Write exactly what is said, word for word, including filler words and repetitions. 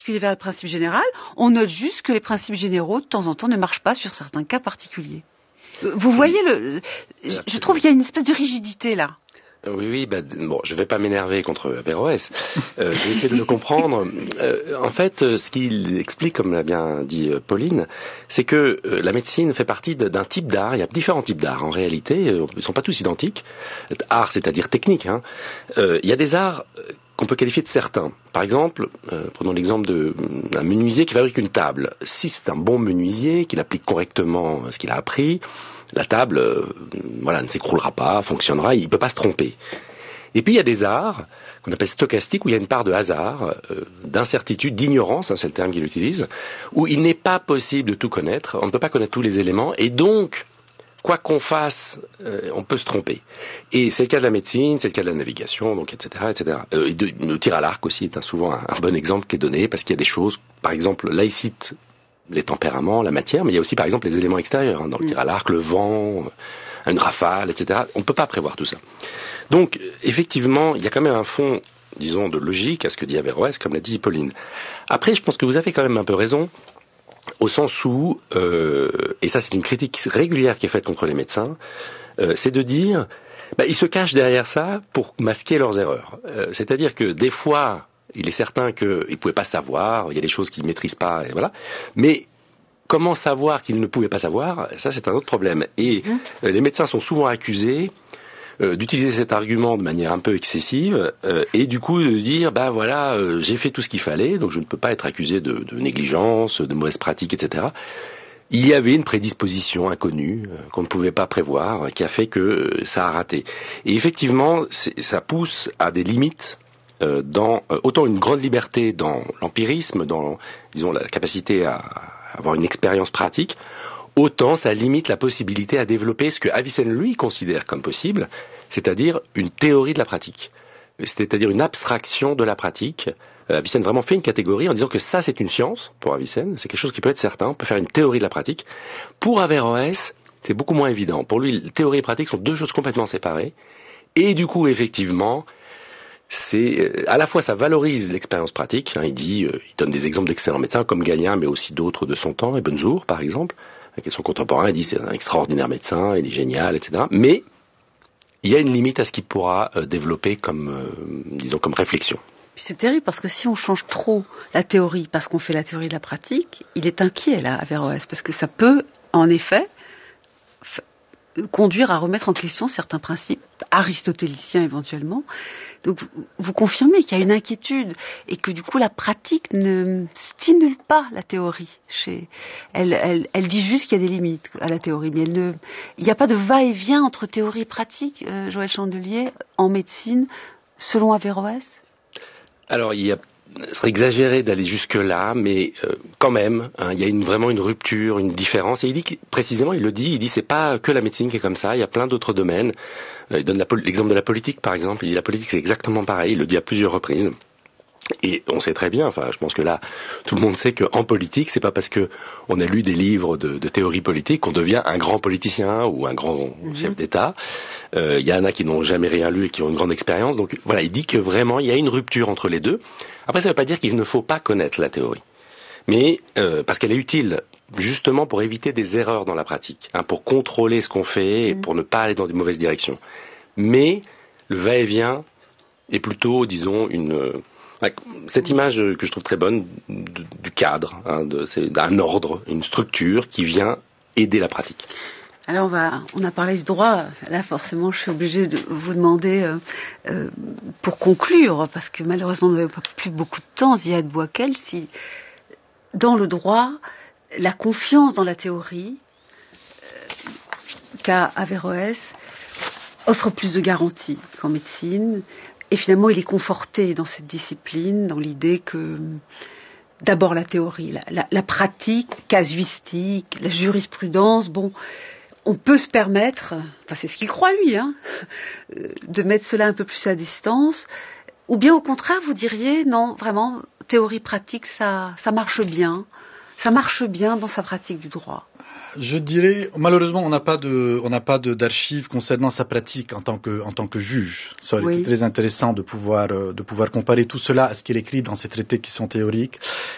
vers le principe général, on note juste que les principes généraux, de temps en temps, ne marchent pas sur certains cas particuliers. Vous voyez, le, je trouve qu'il y a une espèce de rigidité là. Oui, oui, bah, bon, je vais pas m'énerver contre Averroès, euh, je vais essayer de le comprendre. Euh, en fait, euh, ce qu'il explique, comme l'a bien dit euh, Pauline, c'est que euh, la médecine fait partie de, d'un type d'art. Il y a différents types d'art, en réalité, euh, ils sont pas tous identiques. Art, c'est-à-dire technique, hein. Euh, il y a des arts qu'on peut qualifier de certains. Par exemple, euh, prenons l'exemple d'un menuisier qui fabrique une table. Si c'est un bon menuisier, qu'il applique correctement ce qu'il a appris, la table, euh, voilà, ne s'écroulera pas, fonctionnera, il ne peut pas se tromper. Et puis il y a des arts qu'on appelle stochastiques, où il y a une part de hasard, euh, d'incertitude, d'ignorance, hein, c'est le terme qu'il utilise, où il n'est pas possible de tout connaître, on ne peut pas connaître tous les éléments, et donc, quoi qu'on fasse, euh, on peut se tromper. Et c'est le cas de la médecine, c'est le cas de la navigation, donc et cetera, et cetera. Euh, et de, le tir à l'arc aussi est un, souvent un, un bon exemple qui est donné, parce qu'il y a des choses, par exemple, là il cite les tempéraments, la matière, mais il y a aussi par exemple les éléments extérieurs, hein, dans le tir à l'arc, le vent, une rafale, et cetera. On ne peut pas prévoir tout ça. Donc, effectivement, il y a quand même un fond, disons, de logique à ce que dit Averroès, comme l'a dit Pauline. Après, je pense que vous avez quand même un peu raison, au sens où, euh, et ça c'est une critique régulière qui est faite contre les médecins, euh, c'est de dire, bah, ils se cachent derrière ça pour masquer leurs erreurs. Euh, c'est-à-dire que des fois, il est certain qu'ils ne pouvaient pas savoir, il y a des choses qu'ils ne maîtrisent pas, et voilà. Mais comment savoir qu'ils ne pouvaient pas savoir, ça c'est un autre problème. Et mmh. euh, les médecins sont souvent accusés euh, d'utiliser cet argument de manière un peu excessive, euh, et du coup de dire, bah voilà, euh, j'ai fait tout ce qu'il fallait, donc je ne peux pas être accusé de, de négligence, de mauvaise pratique, et cetera. Il y avait une prédisposition inconnue euh, qu'on ne pouvait pas prévoir, euh, qui a fait que euh, ça a raté. Et effectivement, ça pousse à des limites. Euh, dans euh, autant une grande liberté dans l'empirisme, dans, disons, la capacité à, à avoir une expérience pratique, autant ça limite la possibilité à développer ce que Avicenne, lui, considère comme possible, c'est-à-dire une théorie de la pratique, c'est-à-dire une abstraction de la pratique. Euh, Avicenne vraiment fait une catégorie en disant que ça, c'est une science, pour Avicenne, c'est quelque chose qui peut être certain, on peut faire une théorie de la pratique. Pour Averroès, c'est beaucoup moins évident. Pour lui, théorie et pratique sont deux choses complètement séparées, et du coup, effectivement, c'est à la fois ça valorise l'expérience pratique, hein, il dit, euh, il donne des exemples d'excellents médecins comme Galien, mais aussi d'autres de son temps, Ibn Zour par exemple, qui est son contemporain, il dit c'est un extraordinaire médecin, il est génial, et cetera. Mais il y a une limite à ce qu'il pourra euh, développer comme, euh, disons, comme réflexion. Puis c'est terrible parce que si on change trop la théorie parce qu'on fait la théorie de la pratique, il est inquiet là, Averroès, parce que ça peut, en effet, f- conduire à remettre en question certains principes aristotéliciens éventuellement. Donc vous confirmez qu'il y a une inquiétude et que du coup la pratique ne stimule pas la théorie. Chez... Elle, elle, elle dit juste qu'il y a des limites à la théorie, mais elle ne... il n'y a pas de va-et-vient entre théorie et pratique, euh, Joël Chandelier, en médecine, selon Averroès. Alors il y a ce serait exagéré d'aller jusque-là, mais euh, quand même, hein, il y a une, vraiment une rupture, une différence. Et il dit que, précisément, il le dit, il dit c'est pas que la médecine qui est comme ça, il y a plein d'autres domaines. Euh, il donne la, l'exemple de la politique, par exemple. Il dit la politique c'est exactement pareil, il le dit à plusieurs reprises. Et on sait très bien, enfin, je pense que là, tout le monde sait qu'en politique, c'est pas parce que on a lu des livres de, de théorie politique qu'on devient un grand politicien ou un grand mmh. chef d'État. Il euh, y en a qui n'ont jamais rien lu et qui ont une grande expérience. Donc voilà, il dit que vraiment, il y a une rupture entre les deux. Après, ça ne veut pas dire qu'il ne faut pas connaître la théorie. Mais, euh, parce qu'elle est utile, justement pour éviter des erreurs dans la pratique, hein, pour contrôler ce qu'on fait et mmh. pour ne pas aller dans des mauvaises directions. Mais, le va-et-vient est plutôt, disons, une... cette image que je trouve très bonne du, du cadre, hein, de, c'est d'un ordre, une structure qui vient aider la pratique. Alors on va, on a parlé du droit. Là, forcément, je suis obligée de vous demander, euh, euh, pour conclure, parce que malheureusement, nous n'avons pas plus beaucoup de temps, Ziad Bouakel, si dans le droit, la confiance dans la théorie euh, qu'a Averroès offre plus de garanties qu'en médecine. Et finalement, il est conforté dans cette discipline, dans l'idée que d'abord la théorie, la, la, la pratique casuistique, la jurisprudence, bon, on peut se permettre, enfin c'est ce qu'il croit lui, hein, de mettre cela un peu plus à distance, ou bien au contraire, vous diriez, non, vraiment, théorie pratique, ça, ça marche bien, ça marche bien dans sa pratique du droit. Je dirais, malheureusement, on n'a pas de, on n'a pas de, d'archives concernant sa pratique en tant que, en tant que juge. Ça aurait oui. été très intéressant de pouvoir, de pouvoir comparer tout cela à ce qu'il écrit dans ses traités qui sont théoriques.